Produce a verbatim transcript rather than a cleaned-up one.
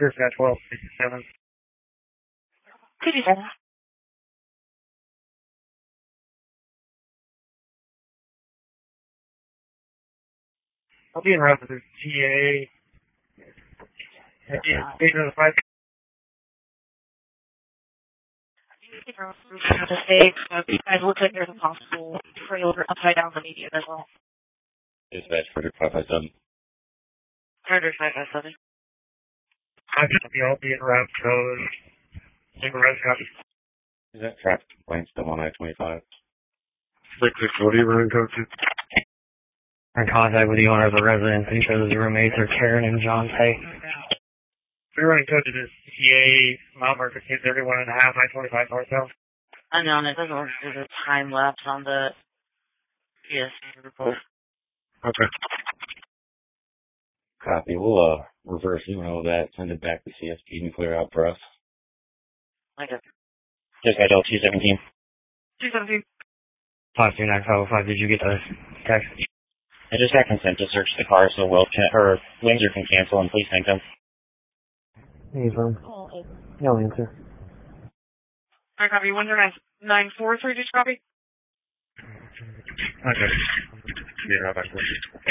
Dispatch twelve sixty-seven. Could you say that? I'll be in route to the T A. State of the five. The state, uh, it looks like there's a possible trailer upside down the median as well. Dispatch Frederick five five seven. Frederick five five seven. I'm going to be all be in route code. Single res copy. Is that traffic complaints still on I twenty-five? six six, what are you running code to? In contact with the owner of the residence. He says his roommates are Karen and John Pay. We're running code to this T A mile marker kids everyone and a half I twenty-five northbound. Unknown, it doesn't work. There's a time lapse on the P S report. Okay. Copy. We'll uh, reverse email that, send it back to C S P and clear out for us. Okay. Dispatch L two seventeen. two seventeen. five two nine five oh five, did you get the text? I just got consent to search the car so Will can, or Windsor can cancel and please thank them. He's on. No answer. Alright, copy. one zero nine four three, did you copy? Okay. Yeah, right back.